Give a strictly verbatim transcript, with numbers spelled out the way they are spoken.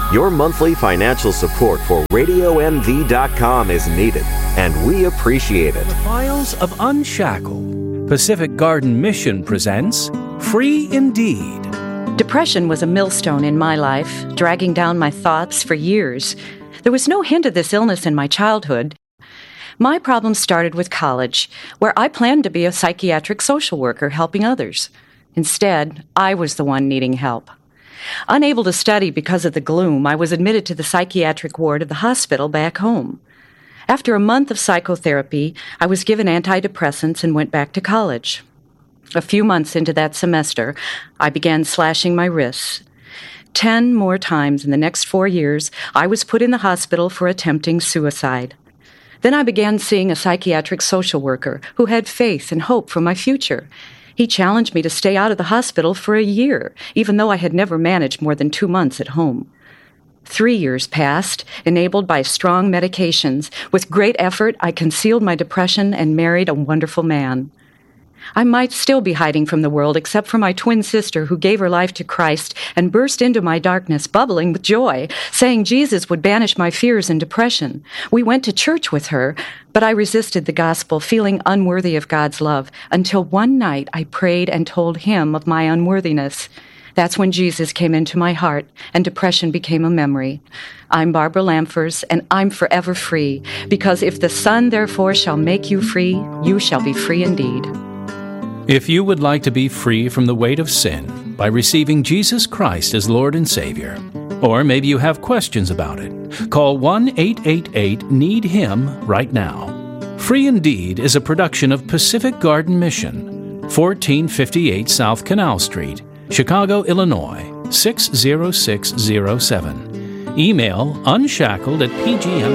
Your monthly financial support for radio m v dot com is needed, and we appreciate it. The Files of Unshackled. Pacific Garden Mission presents Free Indeed. Depression was a millstone in my life, dragging down my thoughts for years. There was no hint of this illness in my childhood. My problem started with college, where I planned to be a psychiatric social worker helping others. Instead, I was the one needing help. Unable to study because of the gloom, I was admitted to the psychiatric ward of the hospital back home. After a month of psychotherapy, I was given antidepressants and went back to college. A few months into that semester, I began slashing my wrists. Ten more times in the next four years, I was put in the hospital for attempting suicide. Then I began seeing a psychiatric social worker who had faith and hope for my future. He challenged me to stay out of the hospital for a year, even though I had never managed more than two months at home. Three years passed, enabled by strong medications. With great effort, I concealed my depression and married a wonderful man. I might still be hiding from the world except for my twin sister who gave her life to Christ and burst into my darkness, bubbling with joy, saying Jesus would banish my fears and depression. We went to church with her, but I resisted the gospel, feeling unworthy of God's love, until one night I prayed and told him of my unworthiness. That's when Jesus came into my heart and depression became a memory. I'm Barbara Lamfers, and I'm forever free, because if the Son therefore shall make you free, you shall be free indeed. If you would like to be free from the weight of sin by receiving Jesus Christ as Lord and Savior, or maybe you have questions about it, call one eight eight eight need him right now. Free Indeed is a production of Pacific Garden Mission, fourteen fifty-eight South Canal Street, Chicago, Illinois, six zero six zero seven. Email unshackled at p g m